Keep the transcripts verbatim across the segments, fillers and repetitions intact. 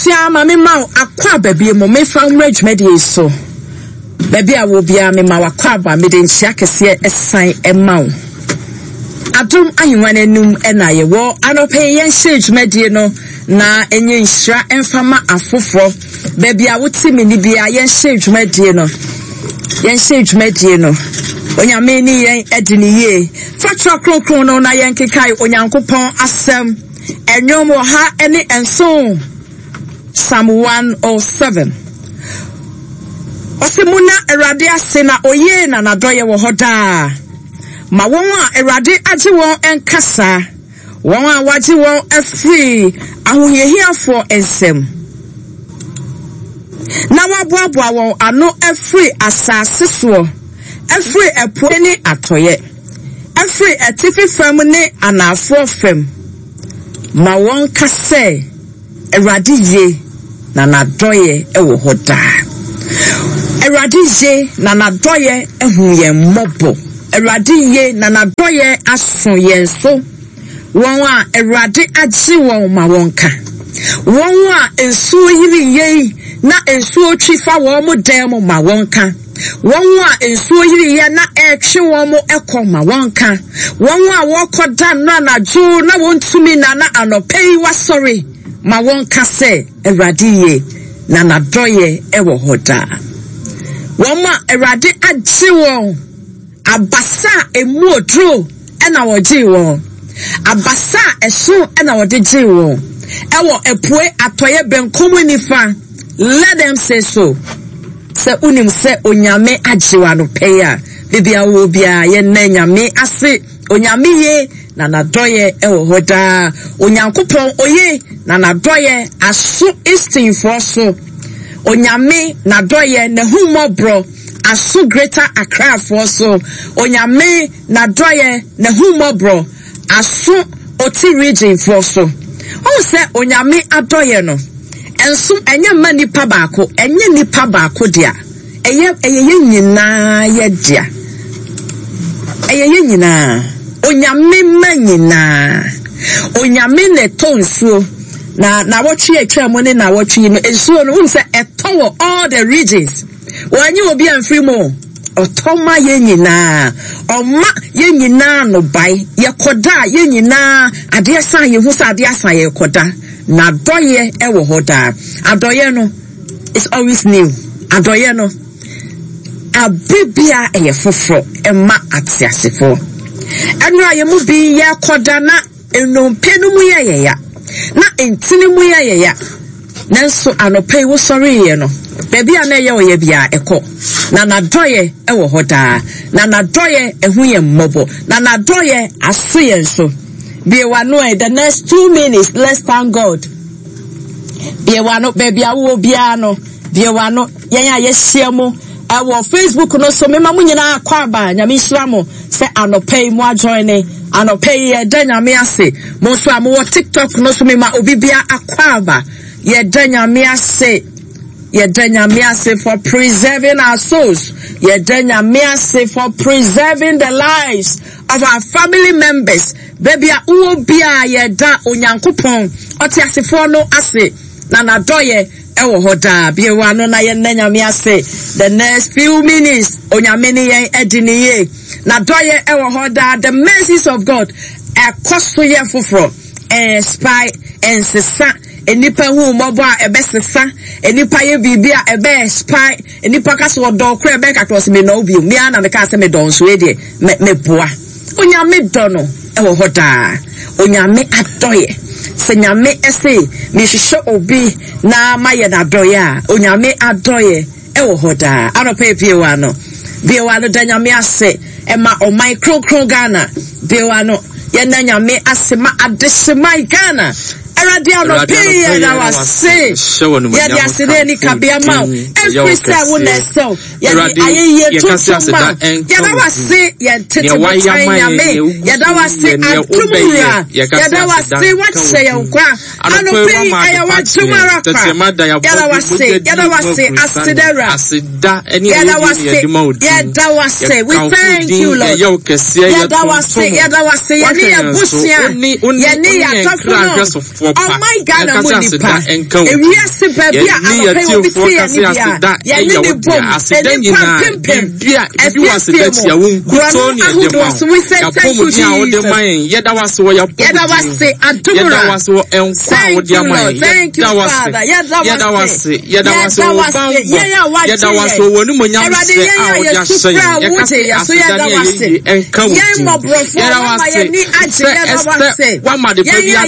Tia mami ma akwa baby mo me fa marriage medi so. Baby a wo bia me ma wakwa ba me de nchia kese esan ema wo. Adum ayiwan enum ena ye wo anope yen shage medi no na enye nhira emfama afoforo. Baby a wuti me ni bia yen shage medi no. Yen shage medi no. Onyame ni yen edini ye. Fatwa krokron no na yen kekai onyankopon asem. Enyom wo ha ene enso. Psalm one oh seven. Osimuna erade ase na oye na nadoye wo hoda. Ma won a erade age won enkasa. Won a waje won afri ahoyehiafo ensem. Na waboaboa won ano afri asase so. Afri epo ni atoye. Afri atifi fam ni anafo fam. Ma won kase erade ye na nadoye ewo hoda. Erade ye na nadoye ehu ye mobo. Erade ye na nadoye aso ye so. Won a erade agi won ma won ka. Won a ensuo yiri ye na ensuo twifa won mo dem ma won ka. Won a ensuo yiri ye na etwe won mo ekọ ma won ka. Won a wokoda na na jo na won tumi na na anopei wa sorry ma won ka se erade ye na nadoye ewo hoda. Won ma erade agi won abasa emu odro ena woji won. Abasa esu ena wode ji won. Ewo epue atoye benkomu nifa. Let them say so. Se unim se onyame ajiwa no peya. Bibia wo bia ye na nyame ase onyame ye na nadoye ewo hoda. Onyankopon oye na nadoye aso istin for so. Onyame nadoye ne humobro aso greater Accra for so. Onyame nadoye ne humobro aso oti region for so. O se onyame adoye no. Ensum enye mani pa baako enye nipa baako dia eye eye nyina ye dia eye nyina onyame manyina onyame ne tonsuo na na wotwe atwa mo ne na wotwe no ensuo no unse etowo all the regions wanyi obi amfiri mo otoma ye nyina oma ye nyina no bai ye koda ye nyina ade asa ye hu sa ade asa ye koda na doye ewo hoda. Adoye no is always new. Adoye no abibia eye foforo ema atiasefo. Enu ayemu bi ye koda na enompe mu ye ya. Na entini mu ye ya. Nanso anope wo sorry ye no. Baby ana ye oye bia eko. Na na doye ewo hoda. Na na doye ehu ye mmobo. Na na doye aso ye so. Be one way the next two minutes. Let's thank God. Be one baby. I will be ano. Be one yeah yes shemo. I will Facebook no so me mamunyina kwaba nyame islamo say ano pay mo join ano pay ye danya me ase mo so am wo TikTok no so me ma obibia akwaba ye danya me ase ye danya me ase for preserving our souls. Ye danya me ase for preserving the lives of our family members. Baby a uwo bia ye da onyankopon oti asefo no ase na na doye ewo hoda bia wa no na ye nanya me ase the next few minutes onyame ne yen edini ye na doye ewo hoda. The mercies of God ekoso ye foforo eh spy and sesa enipa hu mobo a ebesesa enipa ye bibia ebe spy enipa kaso odo kra ebe kakros me na obi me ana me ka se me don so e de me me boa onyame do no ewo hoda onyame adoye se nyame ese me hwehwe obi na maye na adoye a onyame adoye ewo hoda anope biewa no biewa no da nyame ase e ma o micro kro Ghana biewa no ye na nyame ase ma adesema Ghana Aradia no pay na wase ya dia se ni kabia ma every say won so ya aye ye to ma ya da wase ya tete ya me ya da wase atumura ya da wase what say ya kwa ano pay ya wa tumara ya da wase ya da wase asidera ya da wase ya da wase we thank you Lord ya da wase ya da wase ya ni abusia ya ni ya tofu Oh my God, I'm going to pass. And we are super beer. I'm going to see a beer. Yeah, you need to and then you pimp him. As you are saying, we said, thank you, Jesus. Yet I was so your Yet I was say, and to us, thank you, Lord. Thank you, Father. Yet I was say, yet I was so yet I was so one when you say, I was saying, so yet I was say, and come yet I was say, one mother,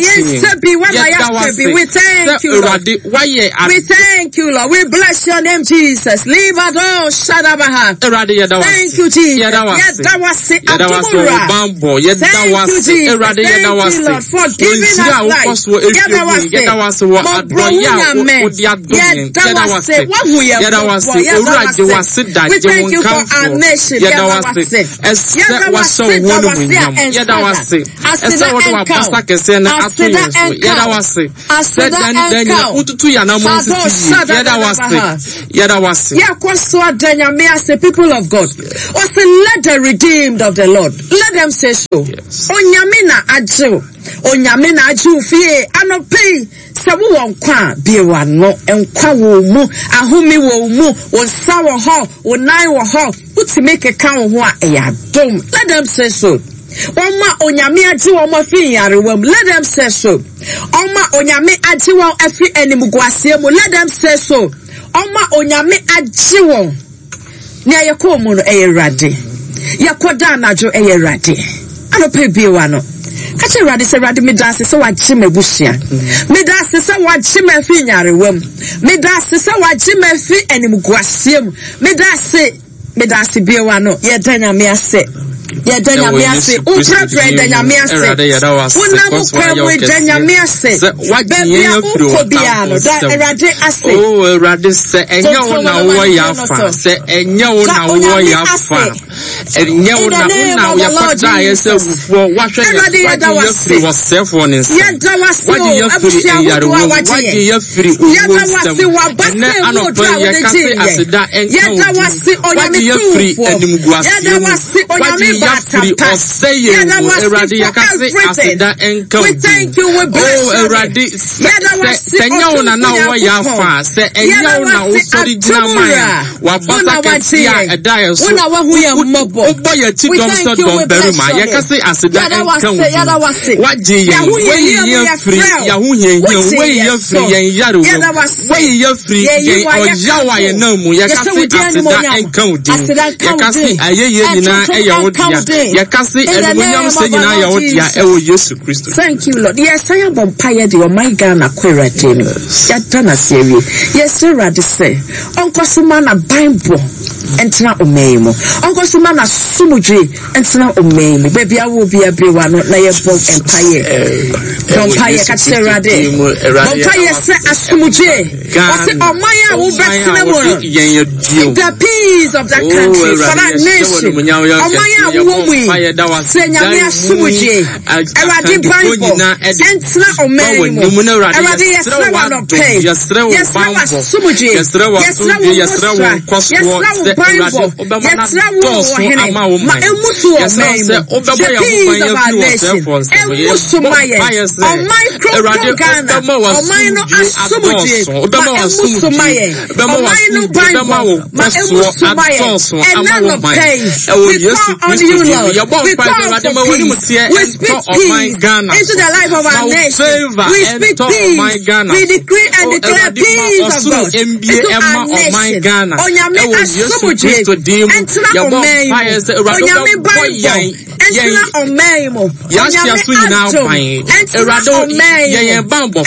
we thank you, Lord. We thank you, Lord. We bless your name, Jesus. Leave it all, Shadabaha. Thank you, Jesus. Yet I was say, thank you, Jesus. Thank you, Lord, for giving us life. Yet I was say, we thank you for our nation. Yet I was say, yet I was so wonderful. Yet I was say, I said what was Pastor Kesena after you. Yet I was say, I said then you put to your number. Yet I was say, yet I was say, Yakoswa Danya, may I say, people of God, or say, let the redeemed of the Lord, let them say so. Onyamina Ajo, Onyamina Ajo, Fie, Anope, Sabu on Kwa, Biwano, and Kwa wo mu, Ahumi wo mu, on Sour Hall, on Naiwa Hall, put to make a count what a dome. Let them say so. Oma Onyame Ajo, Oma Fi Yarewem, let them say so. Oma Onyame Ajo, every enemy Guasiamo, let them say so. Oma Onyame Ajo, Nia Yakomo, a radi. Yakodana Jo, a radi. I don't pay Biwano. Catch a radi, say radi me dance, so I chim a bushia. Me dance, so I chim a fi yarewem. Me dance, so I chim a fi enemy Guasiam. Me dance, me dance Biwano, Yadana me say. Yadanya miase, ultra bread and yamiase. Unamu kwe danya miase. Baby ukobiano. Da erade ase. Oh, erade se enyo na uwa yafa. Se enyo na uwa yafa. Enyo na una yafa yese ufo. Washe yefri wasef one inse. Wadi yefri eyaru. Wadi yefri uwosem. Ene anope yekase asida enyo. Wadi yefri enimguasi. Wadi Yafri or say you, Eradi Yakasi, Asida and Come. We thank you, we bless you. Oh, Eradi, Senyona now, Yafa, say, and Yona, sorry, Jamaya, Wabasa Kasia, a dias, one hour we are mobile. Boy, a chicken, so don't bury my Yakasi, Asida and Come. What do you way free? Yahoo, way you're free, and Yaru, way you're free, or Yawa, and no, Yakasi, Asida and Come. Yakasi, Ayana, Yakasi, and William saying, I owe you, Jesus Christ. Thank you, Lord. Yes, I am vampire, the Omega Quera Jamie. Yatana Siri. Yes, sir, I say. Uncle Sumana Bible, and Tina Omemo. Uncle Sumana Sumuji, and Tina Omemo. Baby, I will be a big one, not like a book empire. Vampire Caterade. Vampire say a Sumuji. I say, oh, Maya will back cinnamon. The peace of that country, for that nation. Oh, Maya. We say Nyame asumuje Erade Bible entra omemo Erade yesra wa no pay yesra wa asumuje yesra wa yesra wa kwaswo Bible yesra wa ohene ma emusu omemo obeba ya hupan ya fi emusu maye o micro Ghana o maino asumuje ma emusu maye o maino Bible ma emusu maye and no pay we call on you, Lord. We call for peace. We speak peace into the life of our nation. We speak peace. We decree and declare peace of God into our nation. Onyame asumuje entina omeimo. Onyame Bible entina omeimo. Onyame adom entina omeimo.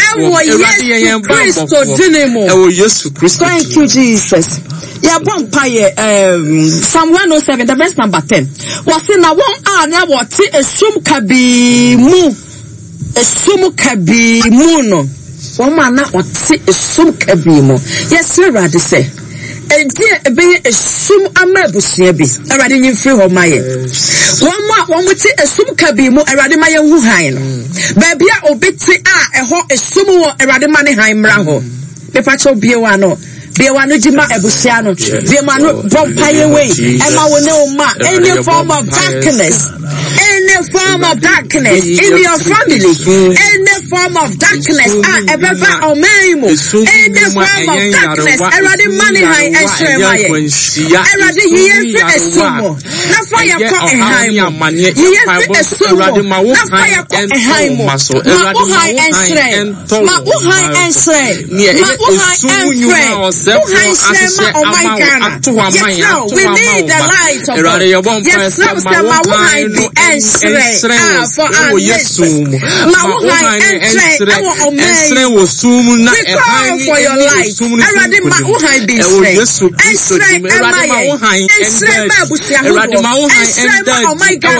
Ewo Yesu Kristo dinimo. Thank you, Jesus. Yeah, vampire, um, Psalm one oh seven, the verse number ten. Was in a one hour now, what a sum kabi mu, a sum kabi muno. One man now, what a sum kabi mu. Yes, sir, I say. A dear, be a sum amabusiabi, a ready in free of my one more, one would say a sum kabi mu, a ready my wuhain. Baby, I obey a hot a sumo, a ready money heim raho. The patch of Biawano. Biawano Jima Ebusiano, Biamano Bompaye way, Emma will know ma any form of darkness, any any form of darkness in your family, any form of darkness, ah, ever or memo, any form of darkness, already money high and share my already here for a sumo. Not fire caught a high, yes, a sumo, not fire caught a high mo, Mabuhai and Shrey, Mabuhai and Shrey, Mabuhai and Shrey, Mabuhai Shrey, oh my God, yes, no, we need the light of God. Yes, no, Mabuhai be and Shrey, ah, for our nation. Mabuhai and Shrey, our Omei, we call for your light. Already Mabuhai be Shrey, and Shrey, Emma, and Shrey, Mabusia, and Shrey, oh my God,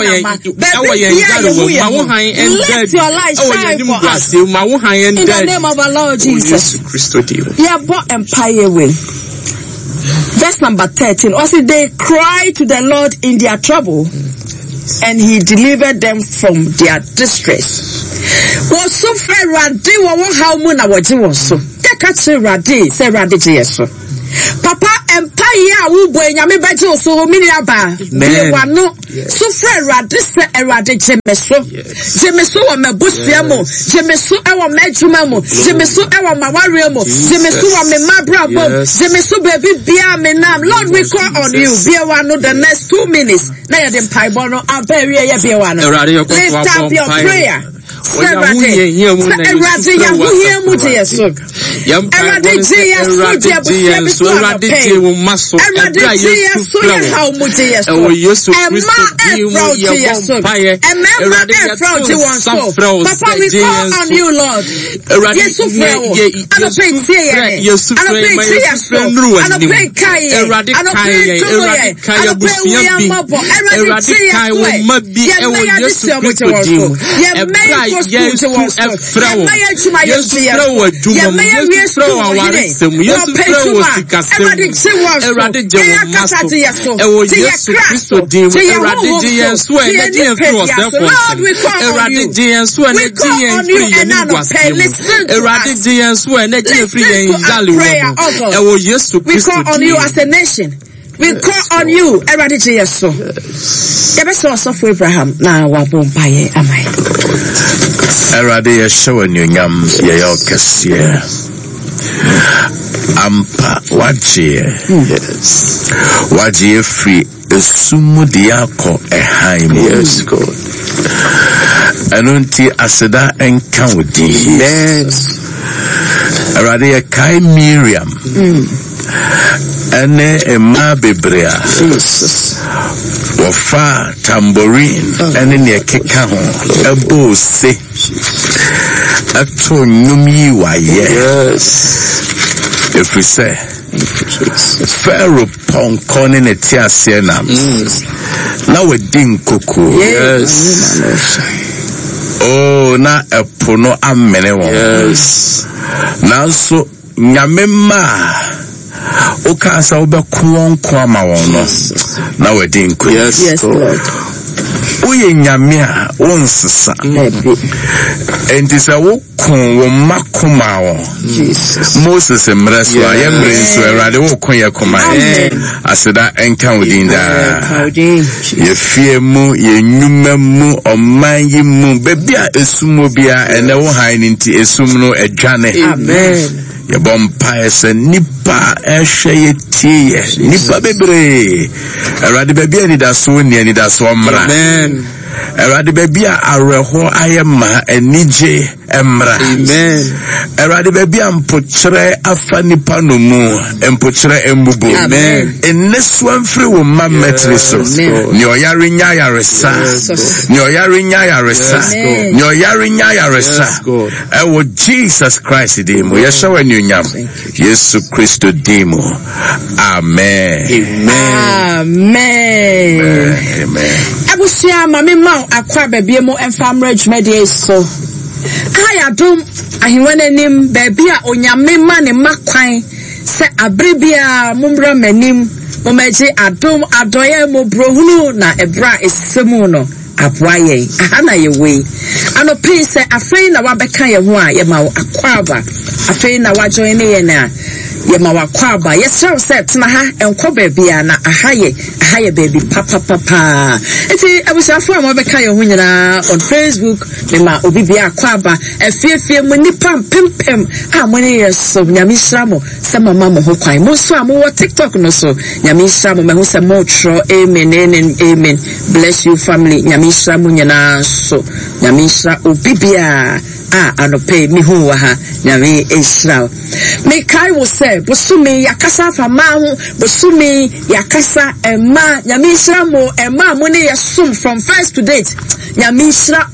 let your light shine for us. In the name of our Lord Jesus. Yeah, bought empire way. Verse number thirteen. Also, they cried to the Lord in their trouble, and he delivered them from their distress. Was so fair, Radi, how muna was so. They catch Radi, say Radi, yes. Papa empire wu boy nyame baje so mini aba be wano so frɛ Awurade sɛ Awurade jemeso jemeso wa mabusua mo jemeso e wa madwuma mo jemeso e wa maware mo jemeso wa me mabra bom jemeso baby bia me nam. Lord, we call on you be wano the next two minutes na ya dem pai bono abere ya be wano. Lift up your prayer. Everybody, everybody, Yahuye Mujesu. Everybody, Jesu, Jesu, everybody, Jesu, how Mujesu. Emma, Efro, Jesu. Emma, Efro, Jesu. Papa, we call on you, Lord. Yesu, Freo. I don't pay Tia. I don't pay Jesu. I don't pay Kai. I don't pay Tuye. I don't pay William Mobo. Everybody, Jesu. Yesu, Yes, to us. Yes, yes, throw a juma. Yes, throw a warism. Yes, throw a sicastem. Yes, Christo, Dim, Eradidian, swear, and the Lord, we call on you. We call on you and none of pay. Listen to us. Listen to we call on you as a nation. We call on you, everybody. Yes, so. Ever saw of Abraham now. Wa bon paye amai. Everybody is showing you yam ye yokesie. Ampa waji. Yes. Waji free. Esumu diako ehaim. Yes, God. Anunti aseda enkaudi. Yes. Everybody kai Miriam. Mm. Ene ema bebrea wafa tambourine ene ne keka ho ebo se ato nyumi waye if we say Pharaoh ponkone ne tiase na na wedin koko yes oh na epono amene wo yes na so nyamema Okasa obe kuon kwa mawono na wedding queen. Yes, yes Lord. Uye nyamia wonsisa. And this a wokun wo makuma wo. Jesus. Moses emreswa yemrenso erade wokun ye kuma. Aseda enka odinda. Ye fie mu ye nyuma mu oman yi mu bebia esumo bia ene wo han nti esum no adwane. Amen. Ye bompa ese nipa ehwe ye tie nipa bebre erade bebia ni da so ni ani da so mra amen erade bebia areho ayema enije emra amen erade bebia mpokyere afa nipa no mu mpokyere embubo amen enesu amfre wo mametri so ni oyare nya yaresa ni oyare nya yaresa ni oyare nya yaresa ewo Jesus Christ demo yeshawa nyam Yesu Christo demo amen amen amen abusia mame ma akwa babie mo enfamra dwumade so aya dum ahiwana nim babia onyame ma ne makwan se abrebia mumbra manim momaji adum adoye mo brohunu na ebra esemu no aboaye ahana yewe ano pese afei na wabeka ye ho a ye ma akwaba afei na wajoin ne ye na ye ma wakwaba ye serve set na ha enko bebia na ahaye ahaye baby papa papa eti abusafo am obeka ye ho nyina on Facebook me ma obi bia akwaba efiefie mu nipa pempem a mo ne yeso nyamisra mo se mama mo ho kwan mo so am wo TikTok no so nyamisra mo me ho se mo tro amen amen amen bless you family nyamisra mo nyina so nyamisra obi bia a anope mi hu wa ha nyame esra me kai wo se bosumi yakasa fa ma ho bosumi yakasa ema nyame isra mo ema mo ne yesum from first to date nyame isra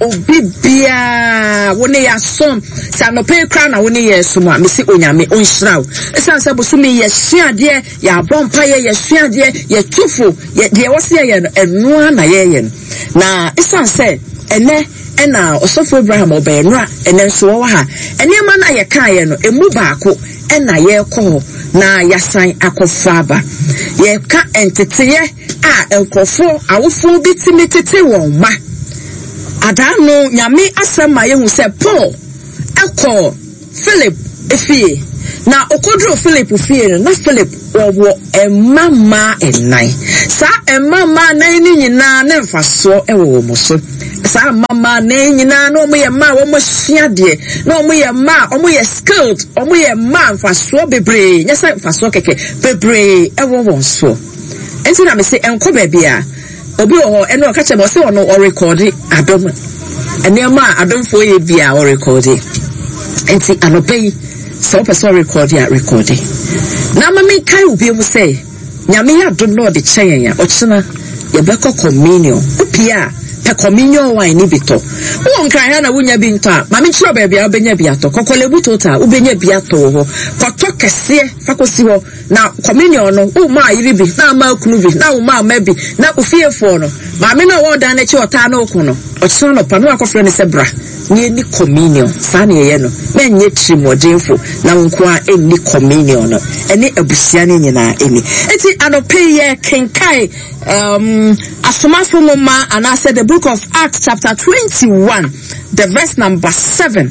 obibia wo ne yasum sa no pe kra na wo ne yesum a me se onyame onsra wo esan se bosumi yesuade ya bompa ye yesuade ye tufu ye de wo se ye eno na ye ye na esan se ene ena osofo Abraham obenra ene nso wo ha ene ma na ye kan ye no emu baako ena ye ko na yasan akofaba ye ka entete a enkofo awofo bitimi tete won ma adano nyame asema ye hu se Paul eko Philip efie na okodro Philip fie no na Philip wo emama enai sa emama na ni nyina na mfaso ewo mo so sa mama na nyina no mo ye ma wo mo hyiade no mo ye ma o mo ye skilled o mo ye ma mfaso bebre nya sa mfaso keke bebre ewo won so enti na me se enko ba bia obi o eno o ka che mo se ono o record adom ene ma adom fo ye bia o record enti anopai so person record ya record na mama kai obi mu say nyame ya do no de chen ya o chena ye beko communion opia pe communion wine ni bito won kan ha na wunya bi nta mama chiro ba bia obenya bi ato kokole buto ta obenya bi ato ho koto kese fakosi ho na communion no o ma yiri bi na ma kunu bi na o ma ma bi na ofiefo no mama na wo dan na chi ota na okuno o chena no pa no akofre ne sebra ni ni communion sa na ye no na nye trimodinfo na nkoa eni communion no eni abusia ni nyina eni enti anope ye kenkai um asomafo moma and I said the book of Acts chapter twenty-one the verse number seven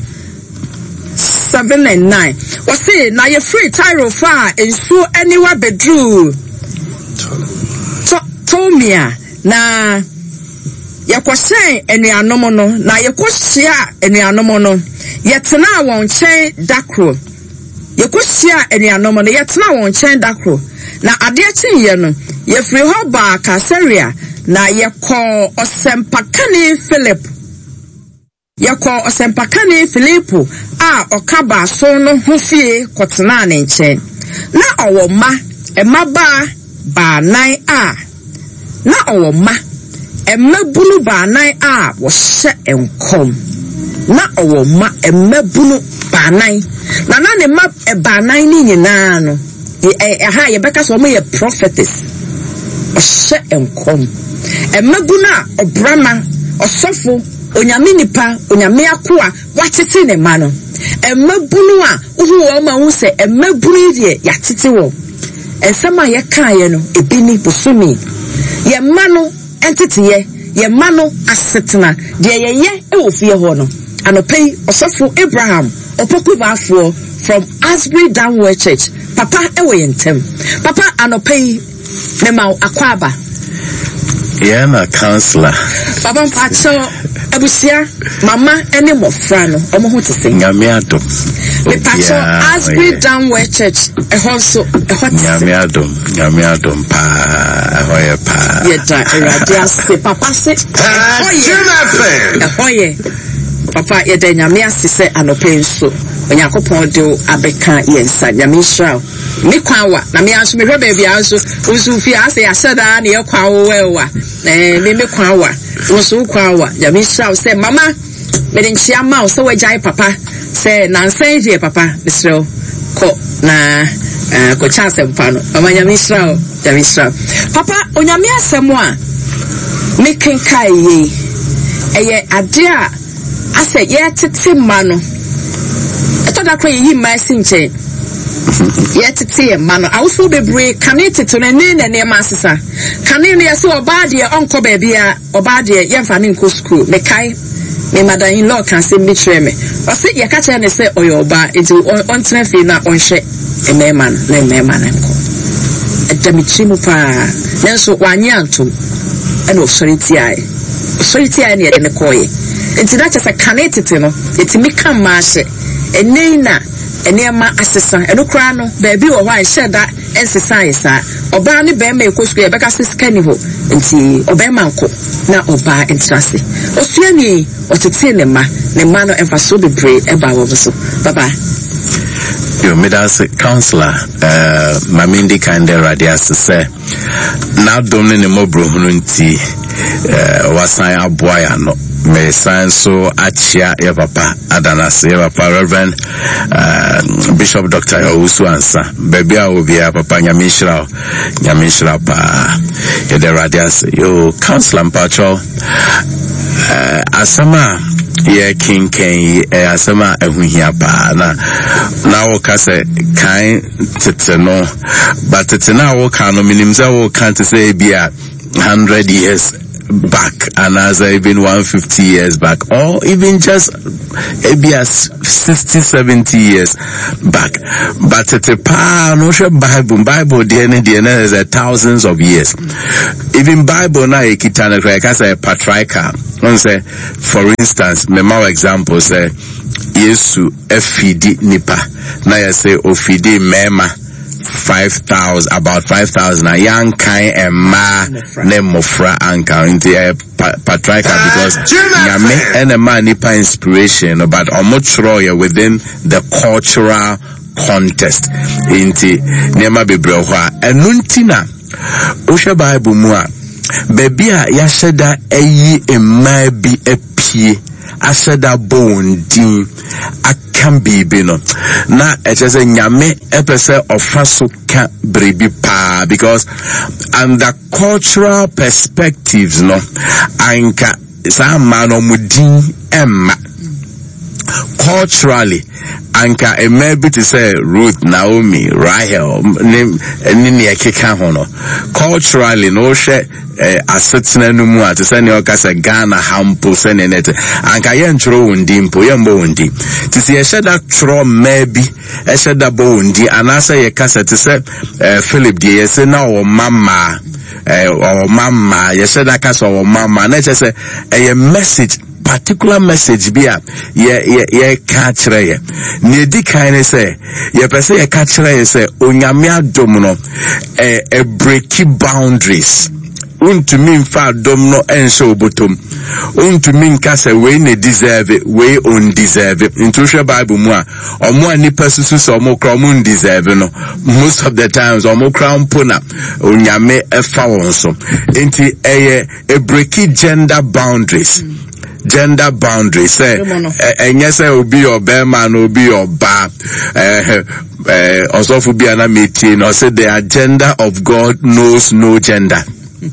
seven and nine was say na ye free Tyro fa enso anywhere bedru to tomia na yakose enuanom no na yakosia enuanom no yetena won chen dakro yakosia enuanom no yetena won chen dakro na ade achiye no yefri ho ba Caesarea na yeko osempakane Philip yeko osempakane Philipo a okaba so no hofie kotena ne nchen na owoma emaba ba nan a na owoma emabunu banan a wo hye enkom na owoma emabunu banan na na ne ma banan ni nyina no e ha ye beka so mo ye prophetess o hye enkom emabunu a obrama osofo onyame nipa onyame akoa watete ne ma no emabunu a uhu wo ma hu se emabunu die yatete wo ensama ye kan ye no ebini bosumi ye ma no entity ye ye mano asetna de ye ye e ofie ho no anopei osofo Abraham opoku bafo from Asbury Downward Church papa e wo yentem papa anopei me ma akwaba ye na counselor papa mpacho abusia mama ene mofra no omo ho tese nyame adom me pacho Asbury Downward Church e ho so e ho tese nyame adom nyame adom pa hoye pa ye da eradia se papa se hoye hoye papa ye da nyame asese anope so onyakopon de abeka yensa nyame Israel me kwanwa na me anso me hwe ba bia anso usu fi ase ya sada na ye kwanwa wewa eh me me kwanwa usu kwanwa nyame Israel se mama me den chia ma so wajai papa se na nsan je papa Israel ko na eh ko chance mpano mama nyame Israel nyame Israel papa onyame asemo a me kenkai ye eye ade a ase ye tete ma no eto da kwa yi ma sinche ye tete ma no awso bebre kanete to ne ne ne ma asesa kane ne so oba de onko ba bia oba de ye mfa ne nko school me kai me mother-in law can say me try me o say ye ka ne say oyo ba enti on tena fi na on hye e me man na me man nko edami chimu pa nenso wanye antom e no sorry ai sorry ai ne de ne koye enti na chese kanetete no etimi kan ma hye enei na enema asesa eno kra no baabi wo hwa hye da ensesa isa oba ne be ma ekosku e beka siska ni ho enti oba ma nko na oba entrase osuani otete ne ma ne ma no emfaso bebre e ba wo so baba yo midas counselor uh mamindi kande radias say na domne ne mobro hunu nti uh wasan aboya no me sanso achia ya papa adanas ya papa Reverend uh, Bishop Doctor Owusu Ansa baby a obi ya papa nyamishra nyamishra pa ya de radias yo counselor mpacho uh, asama ye king ken e asama ehuhia pa na na wo ka se kan tete no but tete na wo ka no minimza wo kan te say bia one hundred years back and as even one hundred fifty years back or even just maybe as sixty seventy years back but the pa no sure bible bible the end the is a thousands of years even bible na ekitana like as a patriarchal one say for instance me my example say yesu efidi nipa na ya say ofidi mema five thousand about five thousand a young kind and ma ne mofra anka into a patriarchal because nyame and a man nipa inspiration but omochro within the cultural context into nema bebre ho a enuntina ohwe bible mu a baby a ya sheda eyi emma bi apie asheda bondin can be no na it is a nyame epese ofaso ka brebi pa because under cultural perspectives no anka sa man omudin emma culturally anka e maybe to say Ruth, Naomi, Rahel nini ekeka ho no culturally no she asetena no mu ate se ne okasa Ghana hampo se ne net anka ye ntro wondi mpo ye mbo wondi ti se ye sheda tro maybe e sheda bo wondi anasa ye kasa te se Philip die ye se na o mama eh o mama ye sheda kasa o mama na che se e message particular message be ye ye ye catch re ne di kan say ye pese ye catch re say onyame adom no e e break boundaries untumi mfa dom no enso obotom untumi nka say we ne deserve we on deserve into the bible mu a omo anipa susu so omo kra omo deserve no most of the times omo kra mpona onyame efa won so enti eye e break gender boundaries gender boundaries say enye say obi obema na obi oba eh eh osofu bia na meeting no say the agenda of God knows no gender.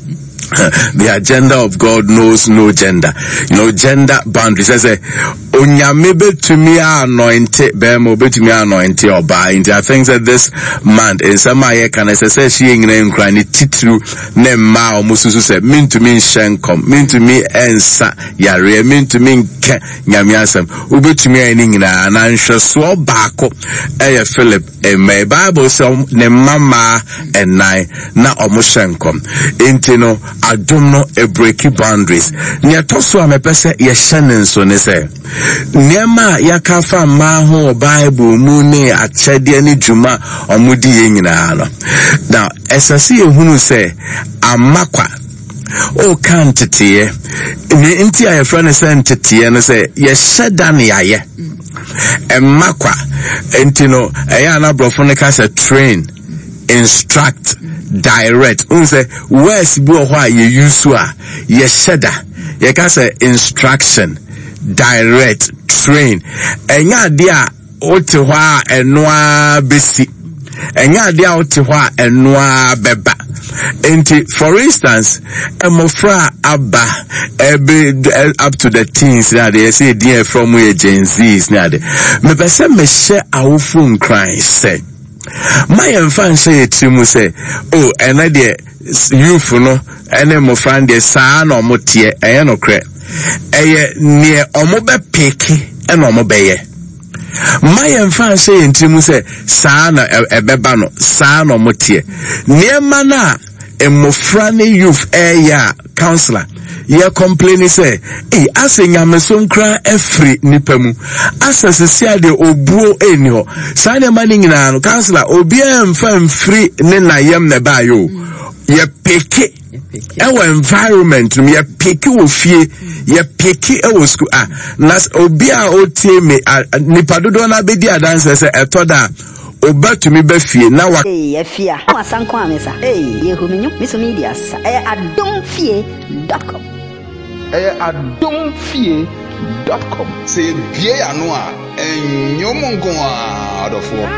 The agenda of God knows no gender. You know, gender boundaries. I say, onyame betumi anointed, bemo betumi anointed oba. And I think that this man in some way can I say she in name crying titru ne ma omususu say mean to me shenkom mean to me ensa yare mean to me ke nyamiasem ubetumi ani nyina na nhweso baako eh Philip e my Bible say ne mama enai na omo shenkom intino adom no e break boundaries ne toso amepese ye hye so ne say niema yakafa ma ho Bible mu ne achede ne djuma omudi ye nyina no now esase ehunu say amakwa o kan tete ne nti aye friend say tete no say ye hyeda ne aye emakwa enti no eya na brofo ne ka say train instruct direct unse words bi o ho ye use a ye hyeda ye ka say instruction direct train enya de a ote ho a enoa besi enya de a ote ho a enoa beba enti for instance emofra aba ebe up to the teens na they say dear from we Gen Z's na de me pese me hye awofo nkran say my fan say etimu say oh ena de youth no ene mofra de saa na omote eye no kre eye ne omo be peke e na omo be ye ma ye mfa hye yentimu se saa na ebeba no saa na omo tie niema na emofra ne youth eya counselor ye complain say eh asenya meso nkra efri nipamu asasisia de obuo eni ho saa ne mani nyina no counselor obi emfa mfri ne na yem ne ba yo ye peke ewo environment ye peke wo fie ye peke ewo school ah na obi a otie me nipa dodo na bedi adanse se etoda obatumi ba fie na wa eh afia wasanko amesa eh yehumenyu miso media sa eh adonfie dot com eh adonfie dot com say bie ya no a enyomo nko a adofo